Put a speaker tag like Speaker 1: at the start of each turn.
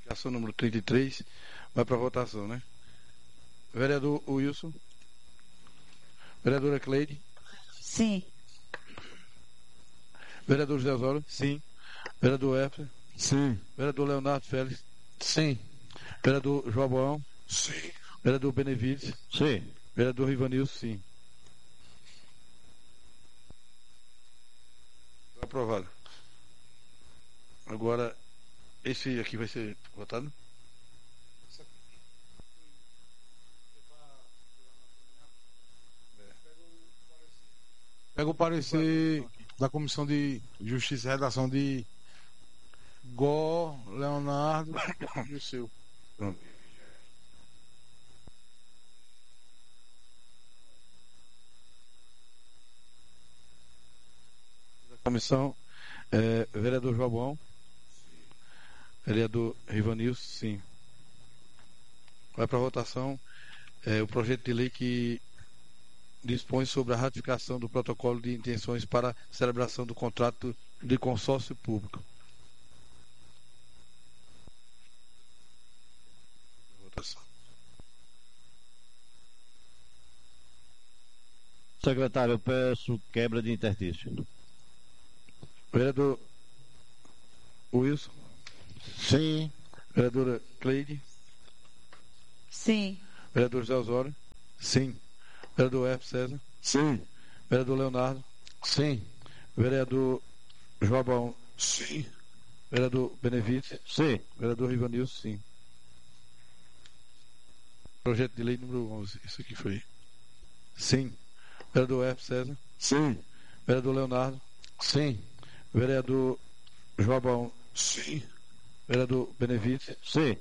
Speaker 1: Ação número 33. Vai para votação, né? Vereador Wilson. Vereadora Cleide.
Speaker 2: Sim.
Speaker 1: Vereador José Osório.
Speaker 3: Sim.
Speaker 1: Vereador Efra.
Speaker 3: Sim.
Speaker 1: Vereador Leonardo Félix.
Speaker 3: Sim.
Speaker 1: Vereador João Boão.
Speaker 3: Sim.
Speaker 1: Vereador Benevides.
Speaker 3: Sim.
Speaker 1: Vereador Rivanilson, sim. Aprovado. Agora, esse aqui vai ser votado?
Speaker 3: Pega o parecer da Comissão de Justiça e Redação de Gó, Leonardo e o seu.
Speaker 1: Pronto. Comissão, vereador João Boão. Vereador Rivanilson, sim. Vai para votação o projeto de lei que dispõe sobre a ratificação do protocolo de intenções para celebração do contrato de consórcio público. Votação.
Speaker 4: Secretário, eu peço quebra de interstício.
Speaker 1: Vereador Wilson.
Speaker 3: Sim.
Speaker 1: Vereadora Cleide.
Speaker 2: Sim.
Speaker 1: Vereador José Osório.
Speaker 3: Sim.
Speaker 1: Vereador F. César.
Speaker 3: Sim.
Speaker 1: Vereador Leonardo.
Speaker 3: Sim.
Speaker 1: Vereador João Boão.
Speaker 3: Sim.
Speaker 1: Vereador Benevides.
Speaker 4: Sim.
Speaker 1: Vereador Rivanilson, sim. Projeto de lei número 11. Isso aqui foi. Sim. Vereador F. César.
Speaker 3: Sim.
Speaker 1: Vereador Leonardo.
Speaker 3: Sim.
Speaker 1: Vereador João Boão.
Speaker 3: Sim.
Speaker 1: Vereador Benevides.
Speaker 4: Sim.